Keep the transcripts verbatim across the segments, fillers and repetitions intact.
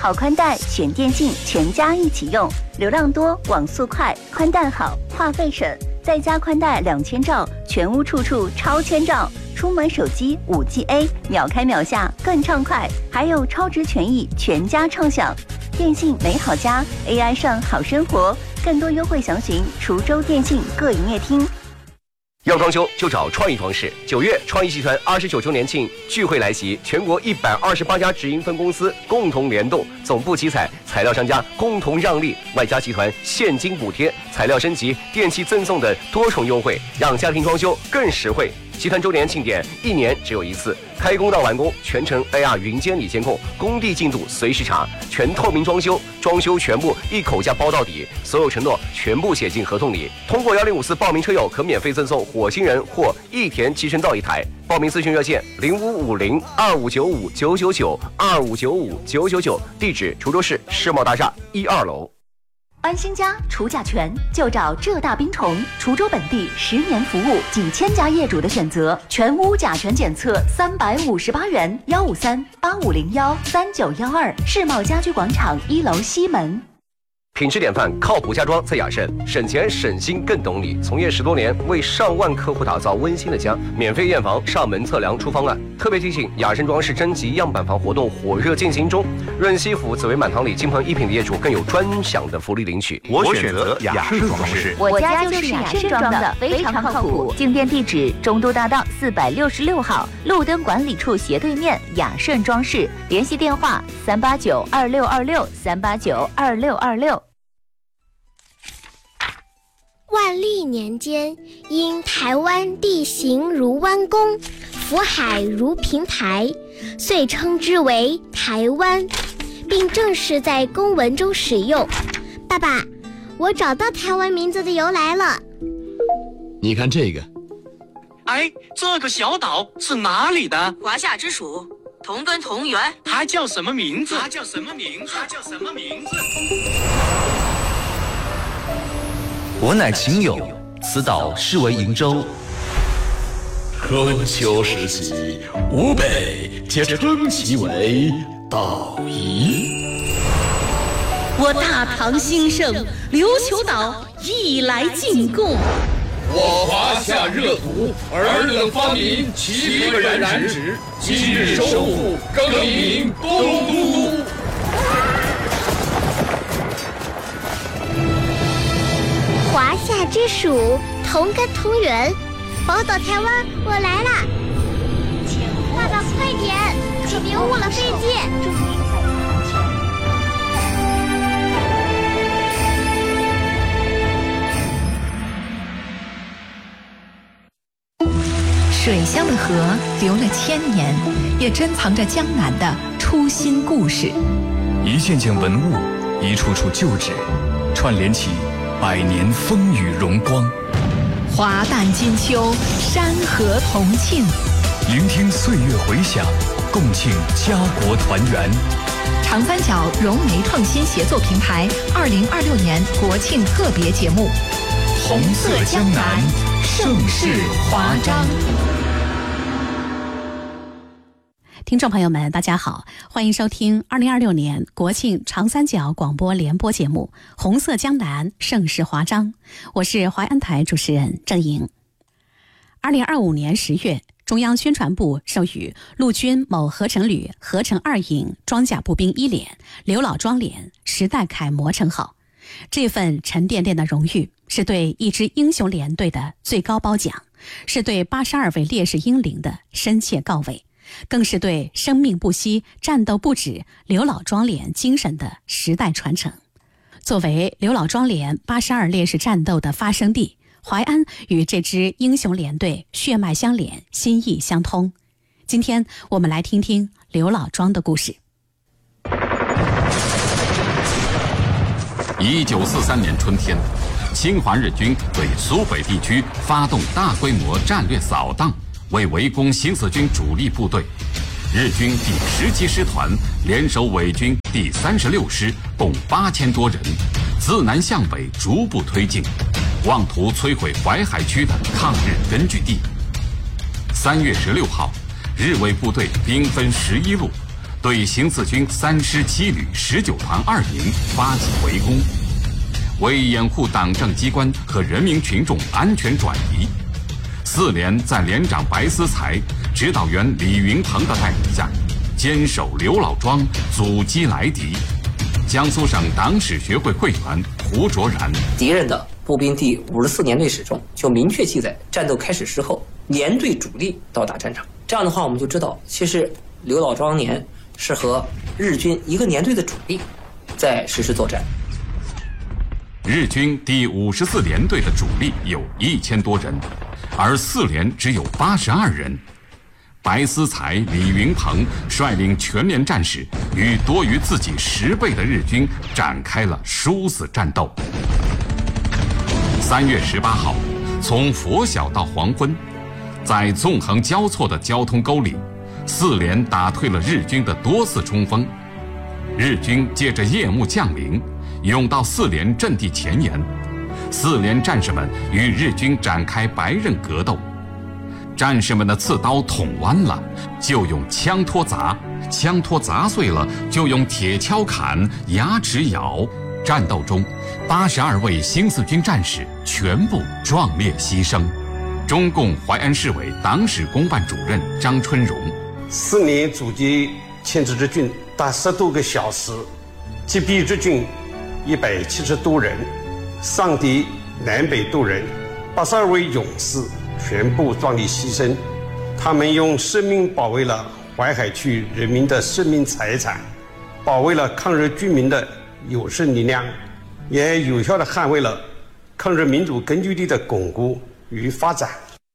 好宽带选电信，全家一起用，流量多，网速快，宽带好，话费省，再加宽带两千兆，全屋处处超千兆。出门手机 五 G A， 秒开秒下更畅快，还有超值权益，全家畅享。电信美好家 A I 上好生活，更多优惠详询滁州电信各营业厅。 要装修就找创意装饰。九月，创意集团二十九周年庆聚会来袭，全国一百二十八家直营分公司共同联动，总部集采，材料商家共同让利，外加集团现金补贴、材料升级、电器赠送的多重优惠，让家庭装修更实惠。集团周年庆典一年只有一次，开工到完工全程 A R 云监理监控，工地进度随时查，全透明装修，装修全部一口价包到底，所有承诺全部写进合同里。通过幺零五四报名车友可免费赠送火星人或益田集成灶一台。报名咨询热线零五五零二五九五九九九二五九五九九九，地址滁州市世贸大厦一二楼。 安心家除甲醛就找浙大冰虫，滁州本地十年服务，几千家业主的选择，全屋甲醛检测三百五十八元，幺五三八五零幺三九幺二，世贸家居广场一楼西门。 品质典范，靠谱家装在雅盛，省钱省心更懂你。从业十多年，为上万客户打造温馨的家，免费验房、上门测量出方案。特别提醒，雅盛装饰征集样板房活动火热进行中，润西府紫薇满堂里金鹏一品的业主更有专享的福利领取。 我选择雅盛装饰， 我家就是雅盛装的，非常靠谱。进店地址：中都大道四百六十六号，路灯管理处斜对面，雅盛装饰。联系电话：三八九二六二六三八九二六二六。 万历年间，因台湾地形如弯弓，福海如平台，遂称之为台湾，并正式在公文中使用。爸爸，我找到台湾名字的由来了。 你看这个， 哎，这个小岛是哪里的？ 华夏之属，同根同源。 它叫什么名字？它叫什么名字？它叫什么名字？ 我乃秦友，此岛是为瀛州。 春秋时期，吴北皆称其为岛夷。 我大唐兴盛，琉球岛亦来进贡。 我华夏热土，尔等发明齐个染指，今日收复，更名东都。 华夏之属，同根同源，宝岛台湾，我来啦！爸爸，快点，可别误了飞机。 水乡的河流了千年，也珍藏着江南的初心故事。 一件件文物，一处处旧址，串联起百年风雨荣光。 华诞金秋，山河同庆， 聆听岁月回响，共庆家国团圆。 长三角融媒创新协作平台二零二六年国庆特别节目， 红色江南，盛世华章。 听众朋友们，大家好，欢迎收听二零二六年国庆长三角广播联播节目《红色江南，盛世华章》，我是淮安台主持人郑莹。二零二五年十月，中央宣传部授予陆军某合成旅合成二营装甲步兵一连刘老庄连时代楷模称号。这份沉甸甸的荣誉是对一支英雄连队的最高褒奖，是对八十二位烈士英灵的深切告慰，更是对生命不息、战斗不止刘老庄连精神的时代传承。作为刘老庄连八十二烈士战斗的发生地，淮安与这支英雄连队血脉相连，心意相通。今天我们来听听刘老庄的故事。 一九四三年春天，侵华日军对苏北地区发动大规模战略扫荡，为围攻新四军主力部队，日军第十七师团联手伪军第三十六师，共八千多人，自南向北逐步推进，妄图摧毁淮海区的抗日根据地。三月十六号，日伪部队兵分十一路， 对新四军三师七旅十九团二营发起围攻。为掩护党政机关和人民群众安全转移，四连在连长白思才、指导员李云鹏的带领下，坚守刘老庄，阻击来敌。江苏省党史学会会员胡卓然： 敌人的步兵第五十四联队史中就明确记载，战斗开始时候，连队主力到达战场。这样的话，我们就知道，其实刘老庄连是和日军一个连队的主力在实施作战。 日军第五十四联队的主力有一千多人，而四连只有八十二人。白思才、李云鹏率领全连战士与多于自己十倍的日军展开了殊死战斗。三月十八号，从拂晓到黄昏，在纵横交错的交通沟里，四连打退了日军的多次冲锋。日军借着夜幕降临，涌到四连阵地前沿，四连战士们与日军展开白刃格斗。战士们的刺刀捅弯了，就用枪托砸；枪托砸碎了，就用铁锹砍；牙齿咬。战斗中，八十二位新四军战士全部壮烈牺牲。中共淮安市委党史公办主任张春荣： 四连阻击牵制日军达十多个小时，击毙日军一百七十多人，伤敌两百多人，八十二位勇士全部壮烈牺牲。他们用生命保卫了淮海区人民的生命财产，保卫了抗日军民的有生力量，也有效地捍卫了抗日民主根据地的巩固与发展。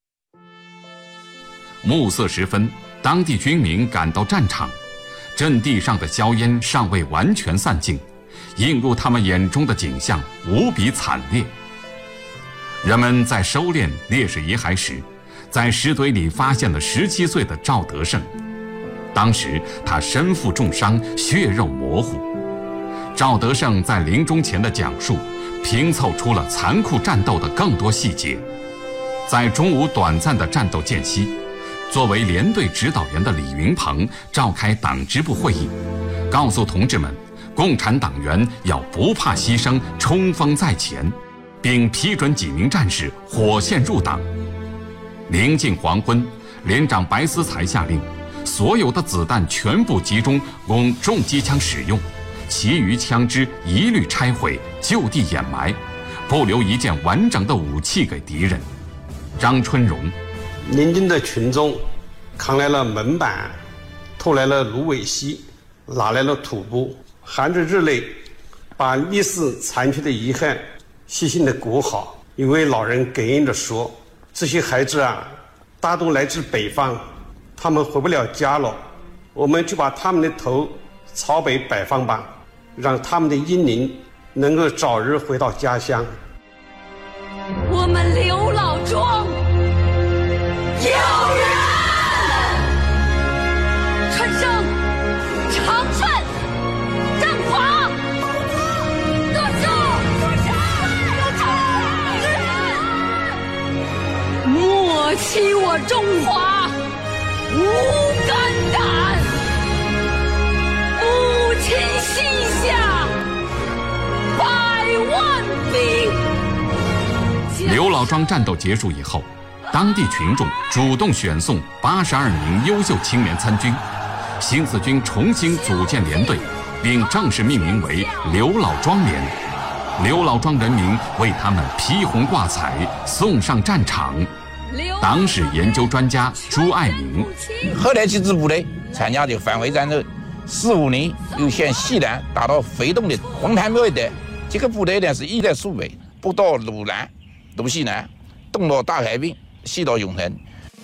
暮色时分，当地军民赶到战场，阵地上的硝烟尚未完全散尽，映入他们眼中的景象无比惨烈。人们在收敛烈士遗骸时，在尸堆里发现了十七岁的赵德胜。当时他身负重伤，血肉模糊。赵德胜在临终前的讲述，拼凑出了残酷战斗的更多细节。在中午短暂的战斗间隙，作为连队指导员的李云鹏召开党支部会议，告诉同志们，共产党员要不怕牺牲，冲锋在前，并批准几名战士火线入党。临近黄昏，连长白思才下令，所有的子弹全部集中供重机枪使用，其余枪支一律拆毁，就地掩埋，不留一件完整的武器给敌人。张春荣： 邻近的群众扛来了门板，拖来了芦苇席，拿来了土布，含着热泪把历史残缺的遗憾细心的裹好。一位老人哽咽地说：这些孩子啊，大都来自北方，他们回不了家了，我们就把他们的头朝北摆放吧，让他们的英灵能够早日回到家乡。 我们刘老庄有人，春生长顺战垮，舵手莫欺我中华无肝胆，不亲西夏百万兵。 刘老庄战斗结束以后，当地群众主动选送八十二名优秀青年参军，新四军重新组建连队，并正式命名为刘老庄连。刘老庄人民为他们披红挂彩，送上战场。党史研究专家朱爱民： 后来几支部队参加这个反围战斗，四五年又向西南打到肥东的黄潭庙一带，这个部队呢是一在苏北，北到鲁南、鲁西南，东到大海滨，西到永城。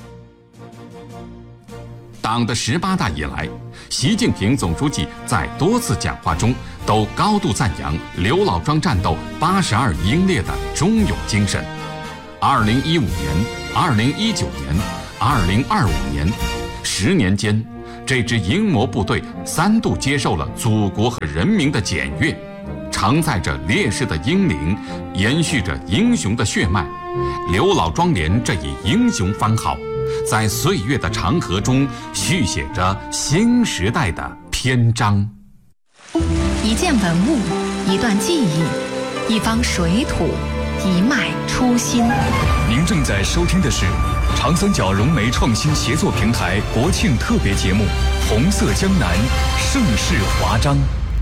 党的十八大以来，习近平总书记在多次讲话中都高度赞扬刘老庄战斗八十二英烈的忠勇精神。二零一五年、二零一九年、二零二五年，十年间，这支英模部队三度接受了祖国和人民的检阅，承载着烈士的英灵，延续着英雄的血脉。刘老庄连这一英雄番号，在岁月的长河中续写着新时代的篇章。 一件文物，一段记忆，一方水土，一脉初心。 您正在收听的是长三角融媒创新协作平台国庆特别节目《红色江南，盛世华章》。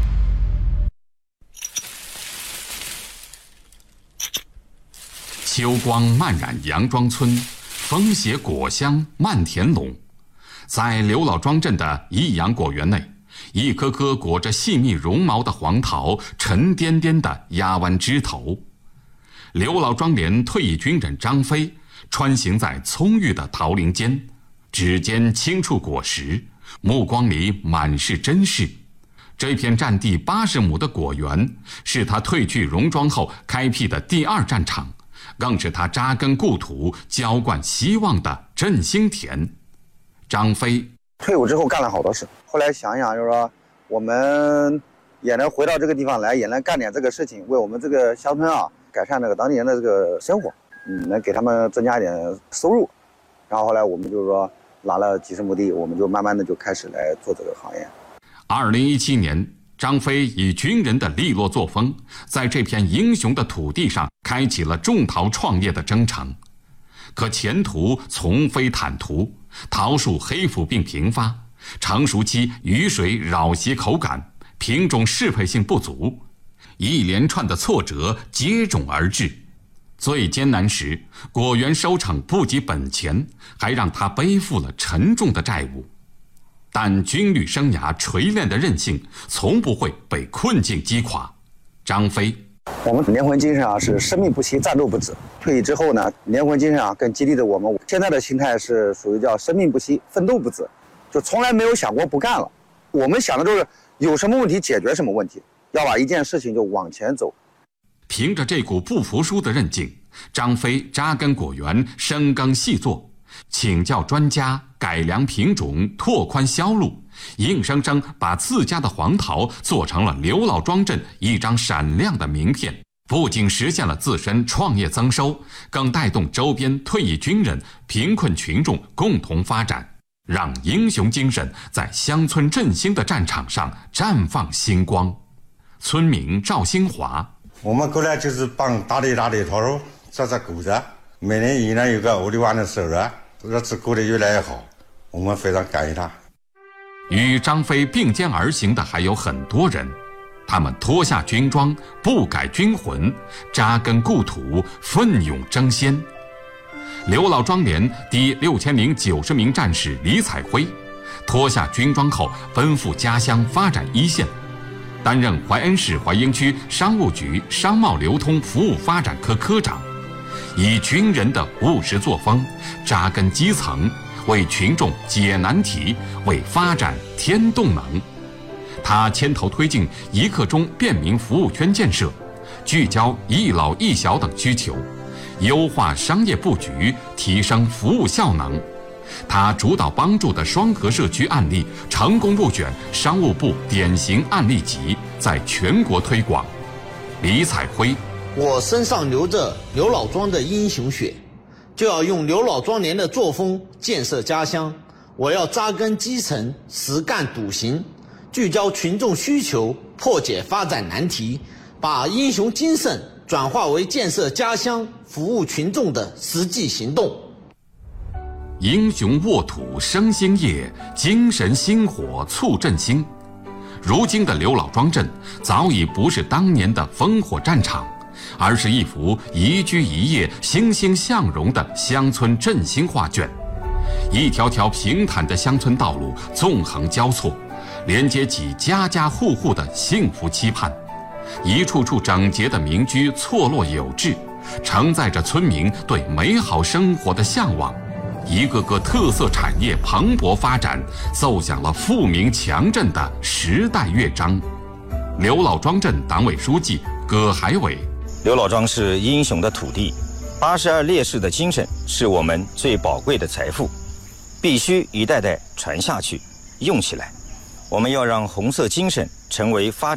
秋光漫染杨庄村，风携果香漫田垄。在刘老庄镇的益阳果园内，一颗颗裹着细密绒毛的黄桃沉甸甸地压弯枝头。刘老庄连退役军人张飞穿行在葱郁的桃林间，指尖轻触果实，目光里满是珍视。这片占地八十亩的果园，是他退去戎庄后开辟的第二战场，更是他扎根故土、浇灌希望的振兴田。张飞退伍之后干了好多事，后来想想就是说，我们也能回到这个地方来，也能干点这个事情，为我们这个乡村啊改善这个当地人的这个生活，嗯，能给他们增加一点收入。然后后来我们就是说拿了几十亩地，我们就慢慢的就开始来做这个行业。 二零一七年，张飞以军人的利落作风，在这片英雄的土地上开启了种桃创业的征程。可前途从非坦途，桃树黑腐病频发，成熟期雨水扰袭口感，品种适配性不足，一连串的挫折接踵而至。最艰难时，果园收成不及本钱，还让他背负了沉重的债务。但军旅生涯锤炼的韧性从不会被困境击垮。张飞， 我们连魂精神啊是生命不息，战斗不止。退役之后呢，连魂精神啊更激励着我们。现在的心态是属于叫生命不息，奋斗不止，就从来没有想过不干了。我们想的都是有什么问题解决什么问题，要把一件事情就往前走。 凭着这股不服输的韧劲，张飞扎根果园，深耕细作，请教专家，改良品种，拓宽销路，硬生生把自家的黄桃做成了刘老庄镇一张闪亮的名片。不仅实现了自身创业增收，更带动周边退役军人、贫困群众共同发展，让英雄精神在乡村振兴的战场上绽放星光。村民赵兴华， 我们过来就是帮打理打理桃树，照照狗子，每年一年有个五六万的收入，日子过得越来越好，我们非常感谢他。 与张飞并肩而行的还有很多人，他们脱下军装，不改军魂，扎根故土，奋勇争先。刘老庄连第六千零九十名战士李彩辉，脱下军装后奔赴家乡发展一线，担任淮安市淮阴区商务局商贸流通服务发展科科长，以军人的务实作风，扎根基层，为群众解难题，为发展添动能。他牵头推进一刻钟便民服务圈建设，聚焦一老一小等需求，优化商业布局，提升服务效能。他主导帮助的双河社区案例成功入选商务部典型案例集，在全国推广。李彩辉， 我身上流着刘老庄的英雄血，就要用刘老庄连的作风建设家乡。我要扎根基层，实干笃行，聚焦群众需求，破解发展难题，把英雄精神转化为建设家乡、服务群众的实际行动。 英雄沃土生兴业，精神星火促振兴。如今的刘老庄镇早已不是当年的烽火战场，而是一幅宜居宜业、欣欣向荣的乡村振兴画卷。一条条平坦的乡村道路纵横交错，连接起家家户户的幸福期盼。一处处整洁的民居错落有致，承载着村民对美好生活的向往。一个个特色产业蓬勃发展，奏响了富民强振的时代乐章。刘老庄镇党委书记葛海伟， 刘老庄是英雄的土地，八十二烈士的精神是我们最宝贵的财富，必须一代代传下去，用起来。我们要让红色精神成为发